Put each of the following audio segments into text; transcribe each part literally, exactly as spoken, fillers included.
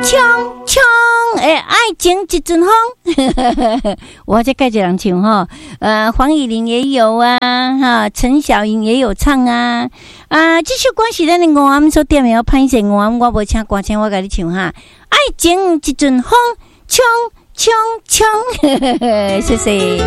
冲冲诶，爱情一阵风。我这盖这人唱哈，呃，黄以玲也有啊，哈，陈小莹也有唱啊，啊，这首歌是咱的五暗所点的，歹势五暗我无请歌请我甲你唱哈，爱情一阵风，冲冲冲，谢谢。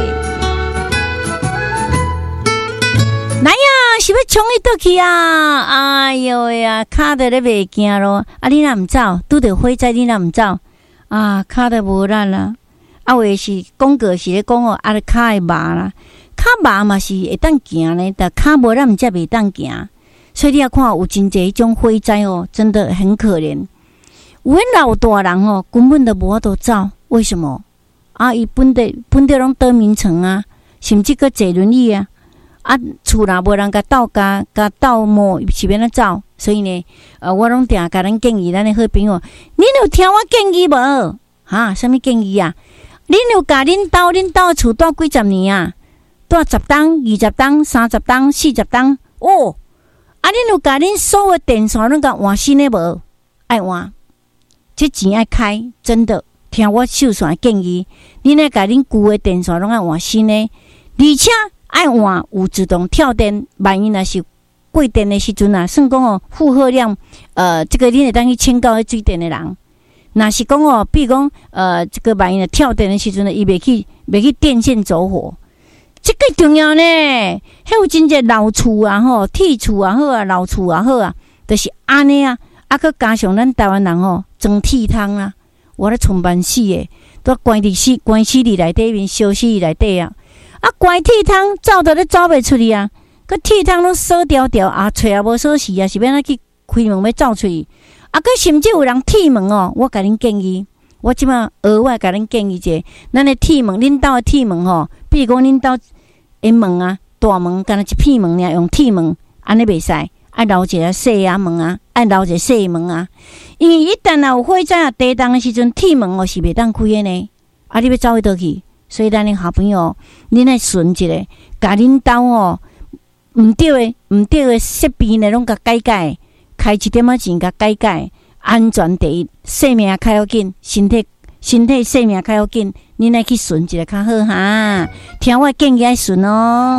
来呀，是要冲伊倒去啊！哎呦呀，卡得咧袂惊咯。啊，你若唔走，拄着火灾，你若唔走，啊，卡得无力啦。啊，话是讲过是咧讲哦，啊，卡会麻啦，卡麻嘛是会当行咧，但卡无咱唔则袂当行。所以你要看有真侪迄种火灾哦，真的很可怜。有诶老大人哦，根本都无法度走，为什么？啊，伊本地本地拢得名城啊，甚至个坐轮椅啊。啊，厝若无人甲斗家甲斗摸，是免怎走？所以呢，呃，我拢定甲咱建议咱的好朋友，恁有听我建议无？哈，什么建议啊？恁有甲恁兜恁兜厝住几十年啊？住十栋、二十栋、三十栋、四十栋哦。啊，恁有甲恁所有电线拢甲换新的无？爱换，这钱爱开，真的。听我秀线的建议，恁爱甲恁旧的电线拢爱换新的，而且。爱换有自动跳电，万一若是过电的时阵啊，算讲哦负荷量，呃，这个你会当去请教水电的人。若是讲哦，比如讲呃，这个万一若跳电的时阵呢，伊袂去袂去电线走火，这个重要呢。还有真侪老厝啊，吼，铁厝啊好啊，老厝啊好啊，就是安尼啊，啊，佮加上咱台湾人吼装铁汤啊，我咧充满死诶，都关伫死关死伫内底面，烧死伫内底啊。啊，关铁窗走都咧走袂出去啊！个铁窗拢锁条条啊，揣也无锁匙啊，是要哪去开门要走出去？啊，个甚至有人铁门哦，我甲恁建议，我即马额外甲恁建议者，咱的铁门，恁兜的铁门吼，比如讲恁兜的门啊，大门干那一片门尔，用铁门，安尼袂使，爱留一个细啊门啊，爱留一个细门啊，因为一旦若有火灾啊，地动的时阵，铁门哦是袂当开的呢，啊，你要走去倒去？所以咱的好朋友，恁来顺一下，甲恁兜哦，毋对的、毋对的设备呢，拢甲改改，开一点仔钱甲改改，安全第一，性命较要紧，身体身体性命较要紧，恁来去顺一下较好哈。听我建议爱顺哦。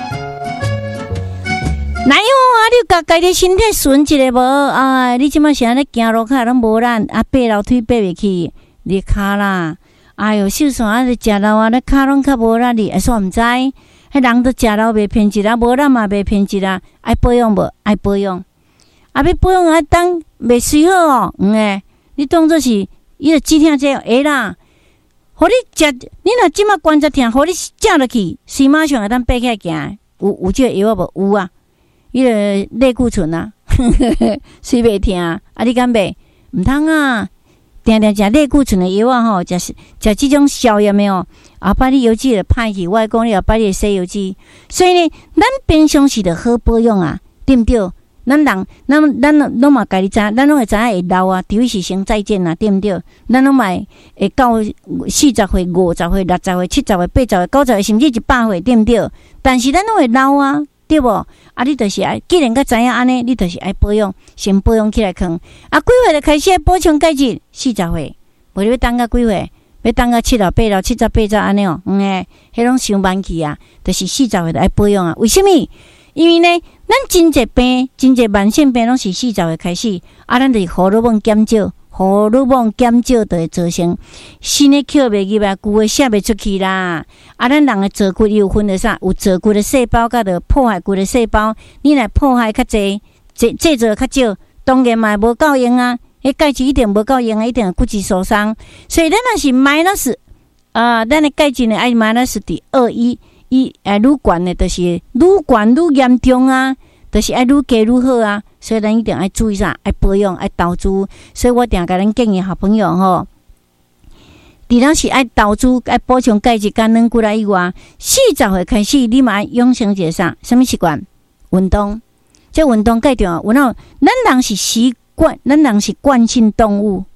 哪有啊？你甲家己身体顺一下无？啊，你即马是安尼行路骹拢无力，啊，爬楼梯爬袂起，你骹啦。哎哟，秀山啊，咧食老啊，咧骹拢较无力哩，会煞毋知？迄人都食老袂偏执啦，无力嘛袂偏执啦，爱保养无？爱保养，啊，要保养啊，当袂水好哦，嗯诶，你当作是伊个止痛剂会啦，互你食，你若即马关节痛，互你食落去，水马上会当爬起来行，有有这个药无？有啊，伊个类固醇啊，水袂痛啊，啊，你敢袂？毋通啊！定定食类固醇的药啊吼，食食这种消炎的哦，后摆你油脂就歹去，我讲你后摆你洗油脂，所以呢，咱平常时就好保养啊，对毋对？咱人，咱咱拢嘛家己知，咱拢会知影会老啊，除非是先再见啊，对毋对？咱拢嘛会到四十岁、五十岁、六十岁、七十岁、八十岁、九十岁，甚至一百岁，对毋对？但是咱拢会老啊。对无？啊，你就是爱，既然甲知影安尼，你就是爱保养，先保养起来看。啊，几岁就开始补充钙质？四十岁，无你要等到几岁？要等到七十、八十、七十、八十安尼哦。嗯诶，迄种伤慢去啊，就是四十岁就爱保养啊。为什么？因为呢，咱真侪病，真侪慢性病拢是四十岁开始，啊，咱就是荷尔蒙减少。荷尔蒙减少就会造成新的吸袂入来，旧的射袂出去啦。啊，咱人的坐骨有分的啥？有坐骨的细胞，甲着破坏骨的细胞。你来破坏较济，制制造较少，当然嘛无够用啊。迄钙质一定无够用啊，一定骨质受伤。所以咱若是 minus 啊，咱的钙质呢爱 minus 伫二一一，哎，愈悬的，就是愈悬愈严重啊。就是爱愈加愈好啊，所以咱一定爱注意啥，爱保养，爱投资。所以我定甲咱建议好朋友吼，除了是爱投资、爱补充钙质、甲软骨来以外，四十岁开始，你嘛爱养成一个啥？什么习惯？运动。这运动介重要。有哪？咱人是习惯，咱人是惯性动物，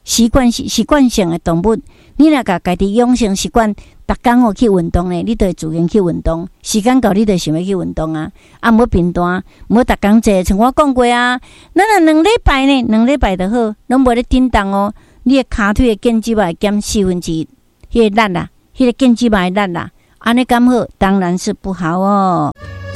习惯习惯性的动物，你若甲家己养成习惯，逐工吼去运动呢，你就会自然去运动。时间到，你就想要去运动啊！啊，唔好贫惰，唔好逐工坐，像我讲过啊。咱若两礼拜呢，两礼拜就好，拢无咧叮当哦。你的骹腿的腱肌肉减四分之一，迄个力啊，迄个腱肌肉的力啊，安尼敢好？当然是不好哦。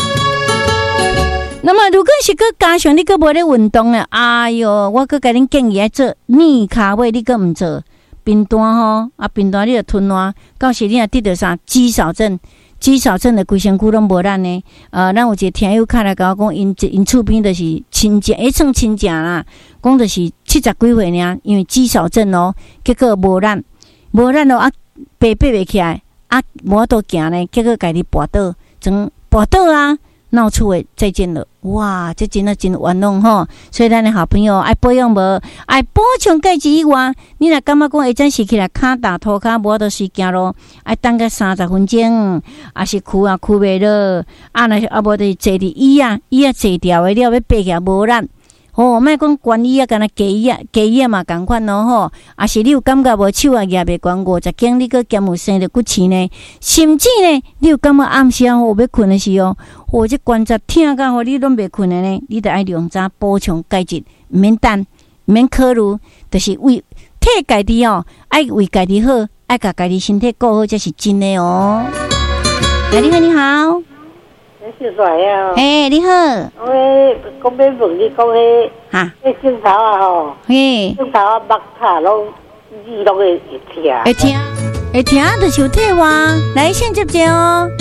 那么，如果是佮加上你佮无咧运动咧，哎哟，我佮甲恁建议来做逆骹位，你佮毋做，贫惰吼，啊贫惰你就吞烂，到时你也得到啥肌少症，肌少症的规身躯拢无力呢。呃，咱有一个听友卡来甲我讲，因因厝边就是亲戚，诶，算亲戚啦，讲就是七十几岁尔，因为肌少症哦，结果无力，无力咯啊，爬爬袂起来，啊，无法度行呢，结果家己跋倒，从跋倒啊。闹出的再见了，哇，这真的真冤枉吼！所以咱的好朋友爱保养无，爱补充钙质以外，你若感觉讲会阵时起来骹大涂骹无多时间咯，爱等个三十分钟，啊是哭啊哭袂落，啊若是啊无就是坐伫椅啊椅啊坐掉的了，要爬起来无力。哦，莫讲关椅啊，干那加椅啊，加椅啊嘛共款咯吼。啊是你有感觉无手啊举袂悬五十斤，你佮兼有生着骨刺呢？甚至呢，你有感觉暗时啊，我要困的时候，或者关节疼甲吼，你拢袂困的呢？你得爱用早补充钙质，毋免等，毋免考虑，就是为替家己哦，爱为家己好，爱甲家己身体顾好，才是真的哦。来，你好，你好。 是谁啊？ 哎，你好。 我讲要问你讲迄，哈，迄镜头啊吼，嘿，镜头啊，目卡拢耳拢会会疼， 会疼，会疼就是有体话，来先接接哦。